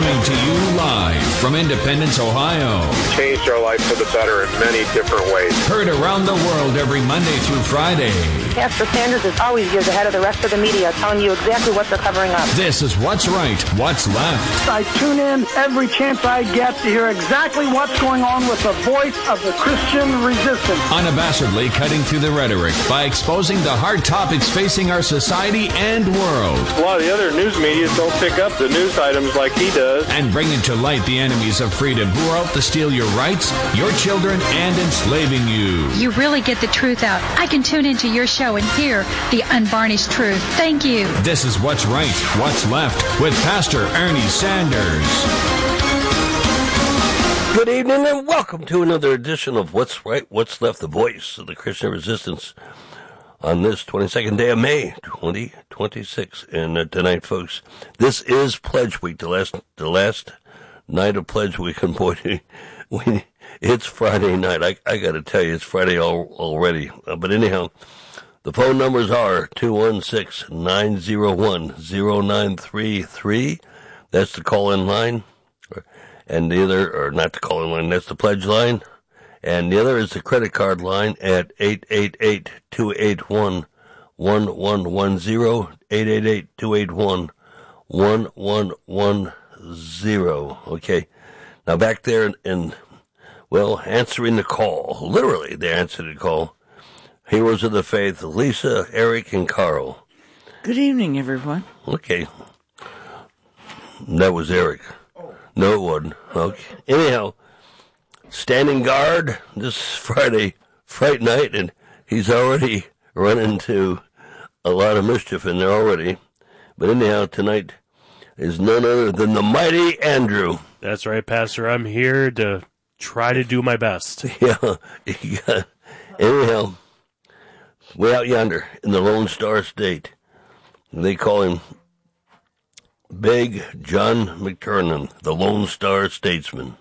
Coming to you live from Independence, Ohio. Changed our life for the better in many different ways. Heard around the world every Monday through Friday. Pastor Sanders is always years ahead of the rest of the media, telling you exactly what they're covering up. This is What's Right, What's Left. I tune in every chance I get to hear exactly what's going on with the voice of the Christian resistance. Unabashedly cutting through the rhetoric by exposing the hard topics facing our society and world. A lot of the other news media don't pick up the news items like he does. And bringing to light the enemies of freedom who are out to steal your rights, your children, and enslaving you. You really get the truth out. I can tune into your show and hear the unvarnished truth. Thank you. This is What's Right, What's Left with Pastor Ernie Sanders. Good evening and welcome to another edition of What's Right, What's Left, the voice of the Christian resistance on this 22nd day of May, 2026. And tonight, folks, this is Pledge Week, the last night of Pledge Week. And boy, it's Friday night. I got to tell you, it's Friday already. But anyhow, the phone numbers are 216-901-0933. That's the call-in line. And the other, or not the call-in line, that's the pledge line. And the other is the credit card line at 888-281-1110, 888-281-1110. Okay. Now back there and well, answering the call. Literally, they answered the call. Heroes of the Faith, Lisa, Eric, and Carl. Good evening, everyone. Okay. That was Eric. No, it wasn't. Okay. Anyhow, standing guard this Friday night, and he's already run into a lot of mischief in there already. But anyhow, tonight is none other than the mighty Andrew. That's right, Pastor. I'm here to try to do my best. Yeah. Anyhow, way out yonder in the Lone Star State, they call him Big John McTernan, the Lone Star Statesman.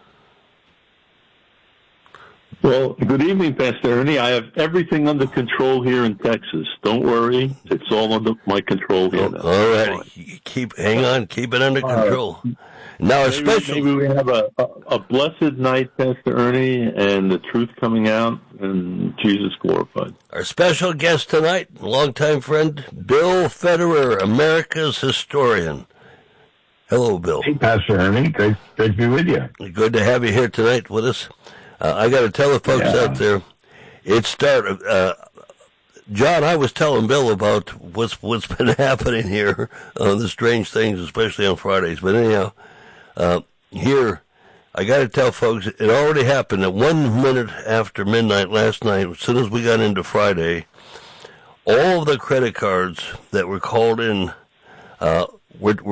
Well, good evening, Pastor Ernie. I have everything under control here in Texas. Don't worry. It's all under my control here now. All right. Hang on. Keep it under control. Now, maybe we have a blessed night, Pastor Ernie, and the truth coming out and Jesus glorified. Our special guest tonight, longtime friend, Bill Federer, America's historian. Hello, Bill. Hey, Pastor Ernie. Great to be with you. Good to have you here tonight with us. I got to tell the folks out there, it started. John, I was telling Bill about what's been happening here, the strange things, especially on Fridays. But anyhow, here, I got to tell folks, it already happened at 1 minute after midnight last night. As soon as we got into Friday, all of the credit cards that were called in were